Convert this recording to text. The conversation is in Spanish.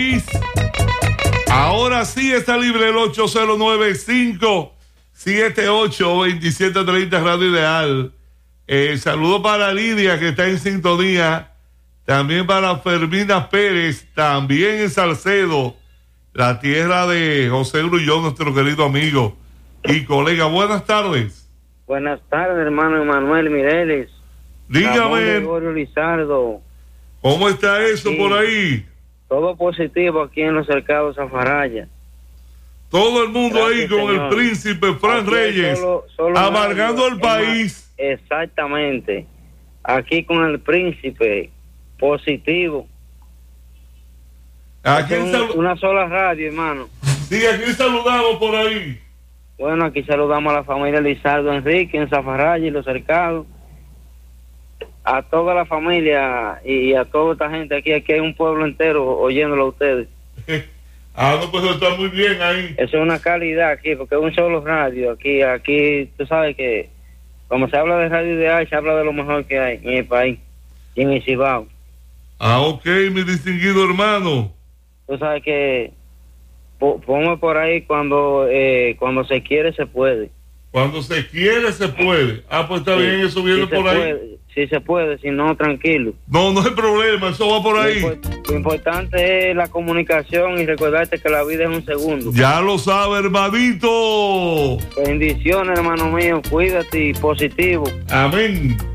Ahora sí está libre el 809-578-2730 Radio Ideal. Saludo para Lidia, que está en sintonía. También para Fermina Pérez, también en Salcedo, la tierra de José Grullón, nuestro querido amigo y colega. Buenas tardes. Buenas tardes, hermano Emanuel Mireles. Dígame, Gregorio Lizardo. ¿cómo está eso Aquí, por ahí? todo positivo aquí en los cercados Zafaraya. Todo el mundo. Gracias, ahí con señor. El príncipe Fran Aquí Reyes, solo amargando el país. Exactamente. Aquí con el príncipe, positivo. Aquí Una sola radio, hermano. Sí, aquí saludamos por ahí. Bueno, aquí saludamos a la familia Lizardo Enrique en Zafaraya y los cercados. A toda la familia y a toda esta gente aquí hay un pueblo entero oyéndolo a ustedes. No, pues está muy bien ahí. Eso es una calidad aquí, porque es un solo radio. Aquí tú sabes que como se habla de Radio Ideal, se habla de lo mejor que hay en el país y en el Cibao. Ok, mi distinguido hermano. Tú sabes que ponme por ahí cuando se quiere, se puede. Cuando se quiere, se puede. Pues está bien, eso viene por ahí. Sí se puede, si no, tranquilo. No hay problema, eso va por ahí. Lo importante es la comunicación y recordarte que la vida es un segundo. Ya lo sabe, hermanito. Bendiciones, hermano mío, cuídate y positivo. Amén.